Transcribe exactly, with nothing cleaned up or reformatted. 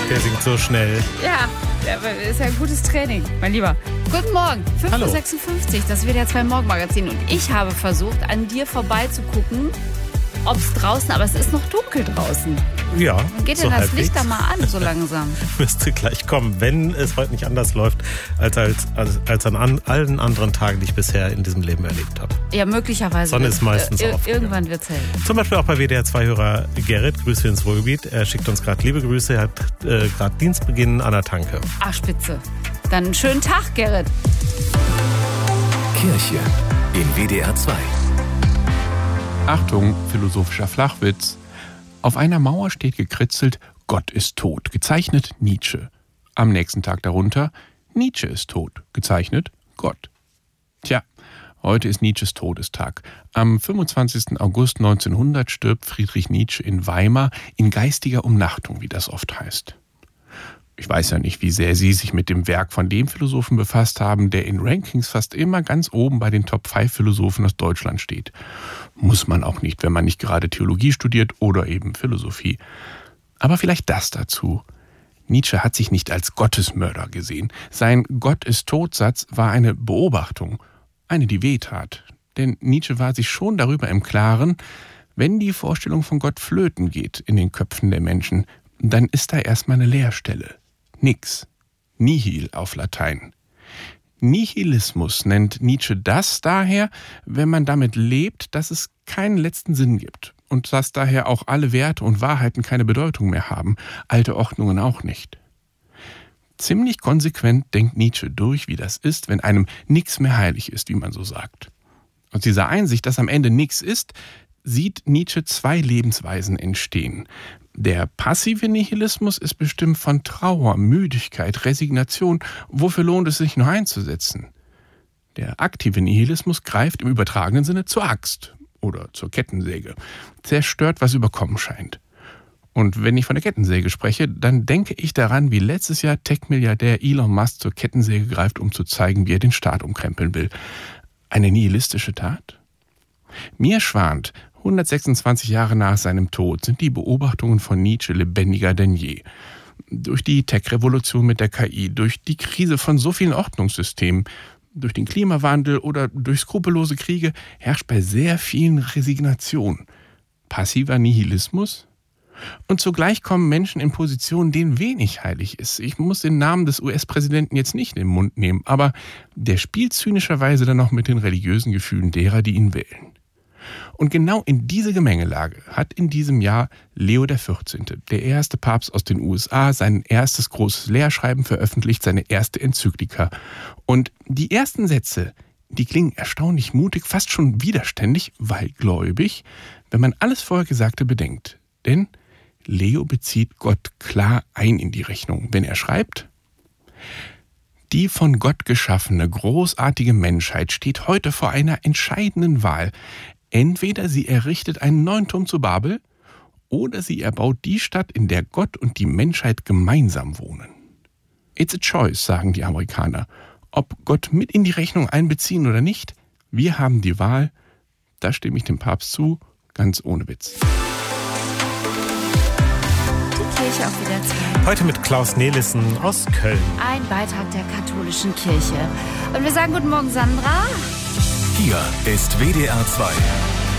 Der singt so schnell. Ja, das ist ja ein gutes Training, mein Lieber. Guten Morgen, fünf Uhr sechsundfünfzig, das wird ja zwei Morgenmagazin. Und ich habe versucht, an dir vorbeizugucken, ob es draußen, aber es ist noch dunkel draußen. Ja, Wann geht so denn das halbwegs. Licht da mal an, so langsam? Müsste gleich kommen, wenn es heute nicht anders läuft, als, als, als, als an, an allen anderen Tagen, die ich bisher in diesem Leben erlebt habe. Ja, möglicherweise. Sonne ist meistens äh, aufgegangen. Irgendwann wird es hell. Zum Beispiel auch bei W D R zwei-Hörer Gerrit, Grüße ins Ruhrgebiet. Er schickt uns gerade liebe Grüße, er hat äh, gerade Dienstbeginn an der Tanke. Ach, spitze. Dann einen schönen Tag, Gerrit. Kirche in W D R zwei. Achtung, philosophischer Flachwitz. Auf einer Mauer steht gekritzelt, Gott ist tot, gezeichnet Nietzsche. Am nächsten Tag darunter, Nietzsche ist tot, gezeichnet Gott. Tja, heute ist Nietzsches Todestag. Am fünfundzwanzigsten August neunzehnhundert stirbt Friedrich Nietzsche in Weimar in geistiger Umnachtung, wie das oft heißt. Ich weiß ja nicht, wie sehr Sie sich mit dem Werk von dem Philosophen befasst haben, der in Rankings fast immer ganz oben bei den Top fünf Philosophen aus Deutschland steht. Muss man auch nicht, wenn man nicht gerade Theologie studiert oder eben Philosophie. Aber vielleicht das dazu. Nietzsche hat sich nicht als Gottesmörder gesehen. Sein Gott ist tot-Satz war eine Beobachtung, eine, die wehtat. Denn Nietzsche war sich schon darüber im Klaren, wenn die Vorstellung von Gott flöten geht in den Köpfen der Menschen, dann ist da erstmal eine Leerstelle. Nix. Nihil auf Latein. Nihilismus nennt Nietzsche das daher, wenn man damit lebt, dass es keinen letzten Sinn gibt und dass daher auch alle Werte und Wahrheiten keine Bedeutung mehr haben, alte Ordnungen auch nicht. Ziemlich konsequent denkt Nietzsche durch, wie das ist, wenn einem nichts mehr heilig ist, wie man so sagt. Aus dieser Einsicht, dass am Ende nichts ist, sieht Nietzsche zwei Lebensweisen entstehen. Der passive Nihilismus ist bestimmt von Trauer, Müdigkeit, Resignation. Wofür lohnt es sich nur einzusetzen? Der aktive Nihilismus greift im übertragenen Sinne zur Axt oder zur Kettensäge, zerstört, was überkommen scheint. Und wenn ich von der Kettensäge spreche, dann denke ich daran, wie letztes Jahr Tech-Milliardär Elon Musk zur Kettensäge greift, um zu zeigen, wie er den Staat umkrempeln will. Eine nihilistische Tat? Mir schwant, hundertsechsundzwanzig Jahre nach seinem Tod sind die Beobachtungen von Nietzsche lebendiger denn je. Durch die Tech-Revolution mit der K I, durch die Krise von so vielen Ordnungssystemen, durch den Klimawandel oder durch skrupellose Kriege herrscht bei sehr vielen Resignation. Passiver Nihilismus? Und zugleich kommen Menschen in Positionen, denen wenig heilig ist. Ich muss den Namen des U S-Präsidenten jetzt nicht in den Mund nehmen, aber der spielt zynischerweise dann noch mit den religiösen Gefühlen derer, die ihn wählen. Und genau in diese Gemengelage hat in diesem Jahr Leo der vierzehnte, der erste Papst aus den U S A, sein erstes großes Lehrschreiben veröffentlicht, seine erste Enzyklika. Und die ersten Sätze, die klingen erstaunlich mutig, fast schon widerständig, weil gläubig, wenn man alles vorher Gesagte bedenkt. Denn Leo bezieht Gott klar ein in die Rechnung, wenn er schreibt: Die von Gott geschaffene, großartige Menschheit steht heute vor einer entscheidenden Wahl. Entweder sie errichtet einen neuen Turm zu Babel oder sie erbaut die Stadt, in der Gott und die Menschheit gemeinsam wohnen. It's a choice, sagen die Amerikaner. Ob Gott mit in die Rechnung einbeziehen oder nicht, wir haben die Wahl. Da stimme ich dem Papst zu, ganz ohne Witz. Die Kirche auf W D R zwei. Heute mit Klaus Nelissen aus Köln. Ein Beitrag der katholischen Kirche. Und wir sagen guten Morgen, Sandra. Hier ist W D R zwei.